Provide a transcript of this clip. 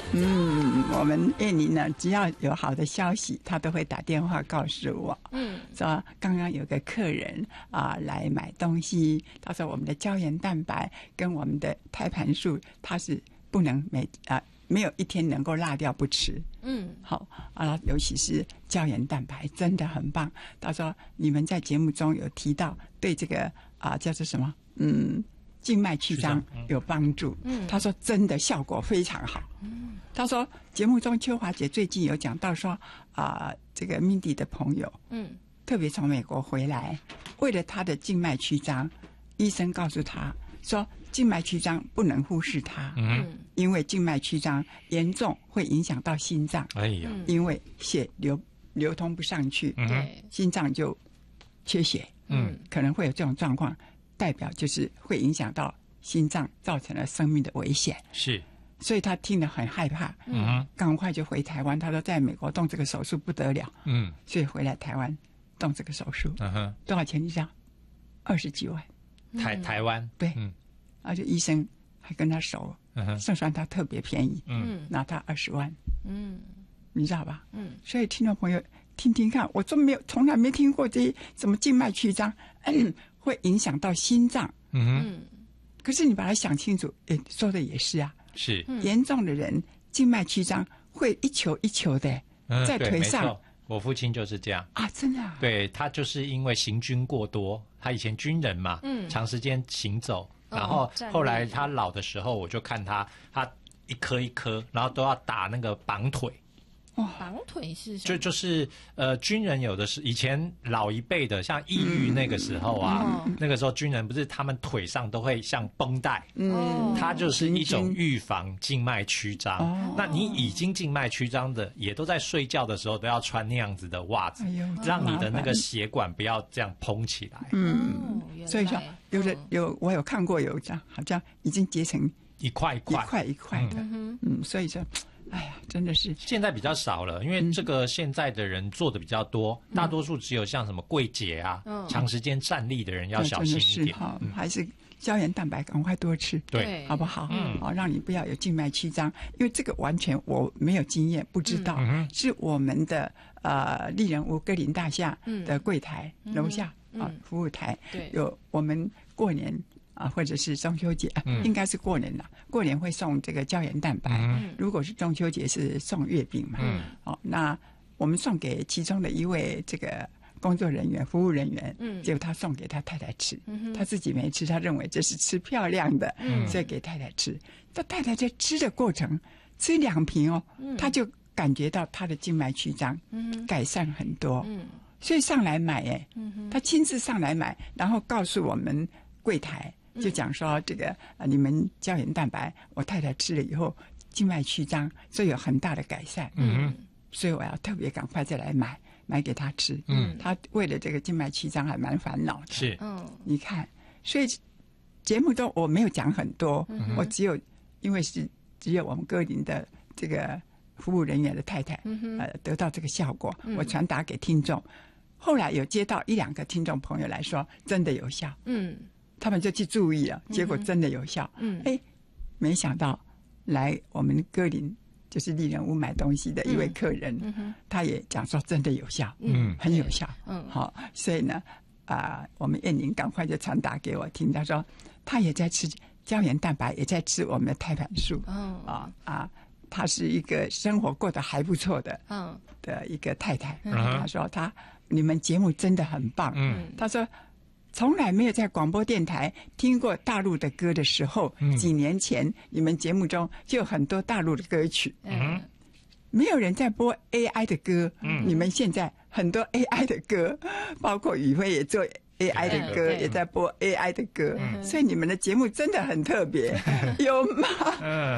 我们燕妮呢，只要有好的消息，她都会打电话告诉我。说刚刚有个客人来买东西，他说我们的胶原蛋白跟我们的胎盘素，它是不能没有一天能够落掉不吃。好尤其是胶原蛋白真的很棒。他说你们在节目中有提到对这个叫做什么静脉曲张有帮助。他说真的效果非常好。他说节目中秋华姐最近有讲到说这个 Mindy 的朋友特别从美国回来，为了他的静脉曲张，医生告诉他说静脉曲张不能忽视它。因为静脉曲张严重会影响到心脏。因为血流通不上去，心脏就缺血。可能会有这种状况，代表就是会影响到心脏，造成了生命的危险。 是， 所以他听了很害怕。赶快就回台湾。他说在美国动这个手术不得了。所以回来台湾动这个手术。多少钱你知道？20几万。 台湾。 对。而且医生还跟他熟。算他特别便宜。拿他20万。你知道吧？所以听众朋友听听看，我从来没听过这些什么静脉曲张会影响到心脏。可是你把它想清楚，说的也是啊。 是严重的人静脉曲张会一球一球的在腿上。 我父亲就是这样真的对，他就是因为行军过多，他以前军人嘛，长时间行走，然后后来他老的时候，我就看他一颗一颗，然后都要打那个绑腿。 绑腿是什么？ 就是军人有的是以前老一辈的，像抑郁那个时候那个时候军人不是他们腿上都会像绷带。它就是一种预防静脉曲张。那你已经静脉曲张的，也都在睡觉的时候都要穿那样子的袜子，让你的那个血管不要这样膨起来。 所以说我有看过有这样，好像已经结成一块一块的。所以说哎呀，真的是现在比较少了，因为这个现在的人做的比较多，大多数只有像什么柜姐长时间站立的人要小心一点。 还是胶原蛋白赶快多吃， 对， 好不好？让你不要有静脉曲张，因为这个完全我没有经验，不知道。是我们的丽人屋歌林大厦的柜台楼下服务台有我们过年或者是中秋节，应该是过年了。过年会送这个胶原蛋白，如果是中秋节是送月饼嘛。那我们送给其中的一位这个工作人员、服务人员，结果他送给他太太吃，他自己没吃，他认为这是吃漂亮的，所以给太太吃。这太太在吃的过程，吃2瓶他就感觉到他的静脉曲张改善很多，所以上来买他亲自上来买，然后告诉我们柜台。就讲说这个你们胶原蛋白，我太太吃了以后静脉曲张，所以有很大的改善。所以我要特别赶快再来买给他吃。他为了这个静脉曲张还蛮烦恼的。 是， 你看，所以节目中我没有讲很多，我因为是只有我们歌林的这个服务人员的太太得到这个效果，我传达给听众。后来有接到1、2个听众朋友来说真的有效。他们就去注意了，结果真的有效。没想到来我们歌林就是丽人屋买东西的一位客人，他也讲说真的有效，很有效。好，所以呢，我们燕宁赶快就传达给我听，他说他也在吃胶原蛋白，也在吃我们的胎盘素。他是一个生活过得还不错的一个太太。他说你们节目真的很棒。他说从来没有在广播电台听过大陆的歌的时候，几年前你们节目中就有很多大陆的歌曲。没有人在播 AI 的歌，你们现在很多 AI 的歌，包括宇辉也做 AI 的歌，也在播 AI 的歌，所以你们的节目真的很特别，有吗？